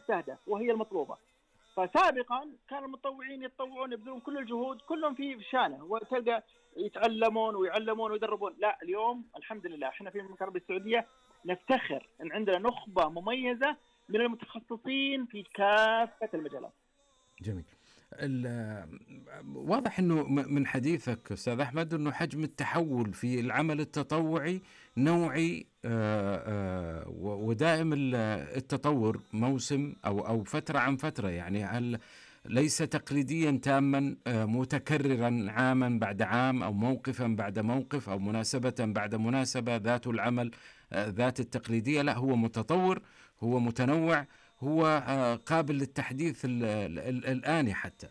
المستهدف وهي المطلوبة. فسابقا كان المتطوعين يتطوعون يبذلون كل الجهود كلهم في شانه، وتلقى يتعلمون ويعلمون ويدربون. لا، اليوم الحمد لله احنا في المملكة العربية السعودية نفتخر ان عندنا نخبة مميزة من المتخصصين في كافة المجالات. جميل. واضح أنه من حديثك أستاذ أحمد أنه حجم التحول في العمل التطوعي نوعي ودائم التطور موسم أو فترة عن فترة، يعني هل ليس تقليديا تاما متكررا عاما بعد عام أو موقفا بعد موقف أو مناسبة بعد مناسبة ذات العمل ذات التقليدية، لا هو متطور، هو متنوع، هو قابل للتحديث الآن حتى.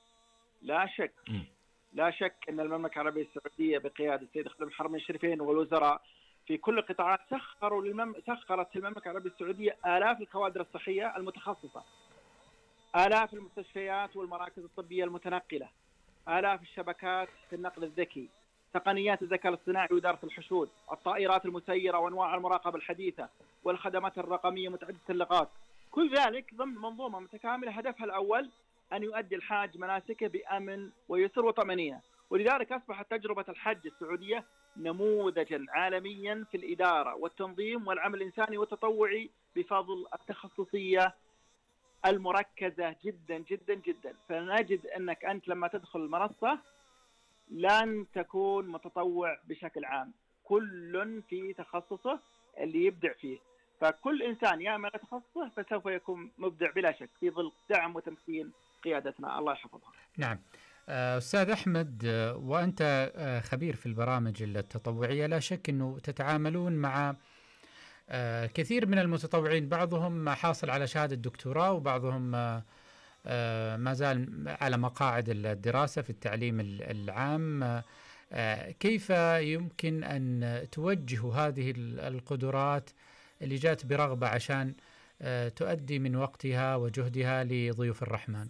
لا شك أن المملكة العربية السعودية بقيادة السيد خادم الحرمين الشريفين والوزراء في كل القطاعات سخرت المملكة العربية السعودية آلاف الكوادر الصحية المتخصصة، آلاف المستشفيات والمراكز الطبية المتنقلة، آلاف الشبكات في النقل الذكي، تقنيات الذكاء الاصطناعي وإدارة الحشود، الطائرات المسيرة وأنواع المراقبة الحديثة والخدمات الرقمية متعددة اللغات، كل ذلك ضمن منظومة متكاملة هدفها الأول أن يؤدي الحاج مناسكه بأمن ويسر وطمأنينة. ولذلك أصبحت تجربة الحج السعودية نموذجا عالميا في الإدارة والتنظيم والعمل الإنساني والتطوعي بفضل التخصصية المركزة جدا جدا جدا. فنجد أنك أنت لما تدخل المنصة لن تكون متطوع بشكل عام، كل في تخصصه اللي يبدع فيه، فكل إنسان يعمل تخصصه فسوف يكون مبدع بلا شك في ظل دعم وتمكين قيادتنا الله يحفظها. نعم. أستاذ أحمد، وأنت خبير في البرامج التطوعية، لا شك أنه تتعاملون مع كثير من المتطوعين، بعضهم حاصل على شهادة دكتوراه وبعضهم ما زال على مقاعد الدراسة في التعليم العام. كيف يمكن أن توجهوا هذه القدرات اللي جات برغبة عشان تؤدي من وقتها وجهدها لضيوف الرحمن؟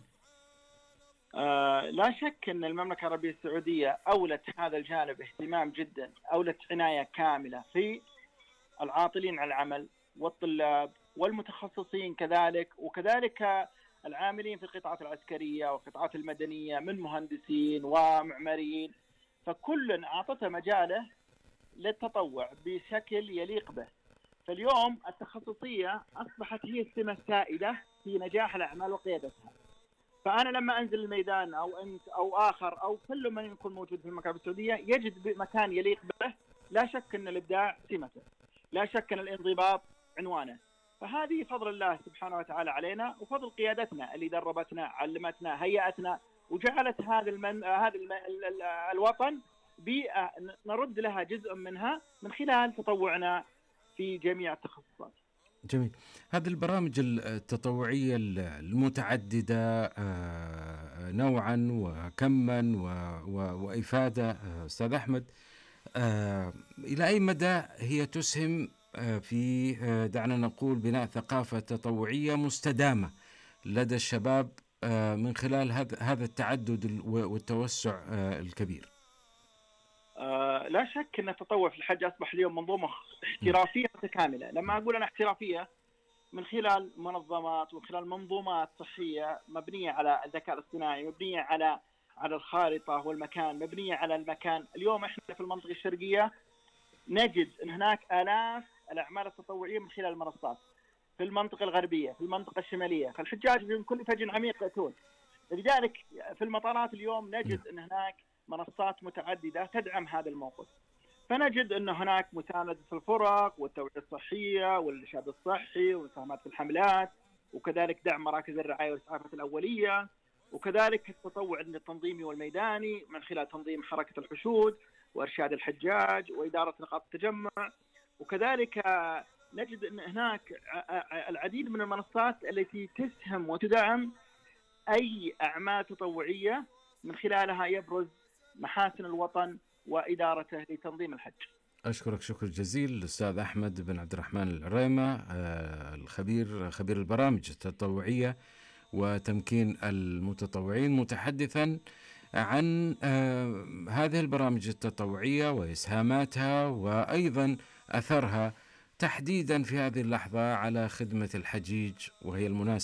لا شك أن المملكة العربية السعودية أولت هذا الجانب اهتمام جدا، أولت عناية كاملة في العاطلين على العمل والطلاب والمتخصصين كذلك، وكذلك العاملين في القطاعات العسكرية والقطاعات المدنية من مهندسين ومعماريين، فكل أعطته مجاله للتطوع بشكل يليق به. فاليوم التخصصية أصبحت هي السمة السائدة في نجاح الأعمال وقيادتها. فأنا لما أنزل الميدان أو أنت أو آخر أو كل من يكون موجود في المملكة العربية السعودية يجد مكان يليق به، لا شك أن الإبداع سمته، لا شك أن الانضباط عنوانه. فهذه فضل الله سبحانه وتعالى علينا وفضل قيادتنا اللي دربتنا علمتنا هيئتنا وجعلت هذا الوطن بيئة نرد لها جزء منها من خلال تطوعنا في جميع التخصصات. جميل. هذه البرامج التطوعية المتعددة نوعا وكما وإفادة أستاذ أحمد، إلى أي مدى هي تسهم في دعنا نقول بناء ثقافة تطوعية مستدامة لدى الشباب من خلال هذا التعدد والتوسع الكبير؟ لا شك أن التطوع في الحج أصبح اليوم منظومة احترافية متكاملة. لما أقول أنا احترافية، من خلال منظمات ومن خلال منظومات صحية مبنية على الذكاء الاصطناعي، مبنية على الخارطة والمكان، مبنية على المكان. اليوم إحنا في المنطقة الشرقية نجد أن هناك آلاف الأعمال التطوعية من خلال المنصات، في المنطقة الغربية، في المنطقة الشمالية، فالحجاج من كل فج عميق يأتون. لذلك في المطارات اليوم نجد أن هناك منصات متعددة تدعم هذا الموقف. فنجد أن هناك مساندة الفرق والتوعية الصحية والإرشاد الصحي والمساهمات في الحملات، وكذلك دعم مراكز الرعاية والإسعافات الأولية، وكذلك التطوع التنظيمي والميداني من خلال تنظيم حركة الحشود وإرشاد الحجاج وإدارة نقاط التجمع. وكذلك نجد أن هناك العديد من المنصات التي تسهم وتدعم أي أعمال تطوعية من خلالها يبرز محاسن الوطن وإدارته لتنظيم الحج. أشكرك شكر جزيل الأستاذ أحمد بن عبد الرحمن العريمة، خبير البرامج التطوعية وتمكين المتطوعين، متحدثا عن هذه البرامج التطوعية وإسهاماتها وأيضا أثرها تحديدا في هذه اللحظة على خدمة الحجيج، وهي المناسبة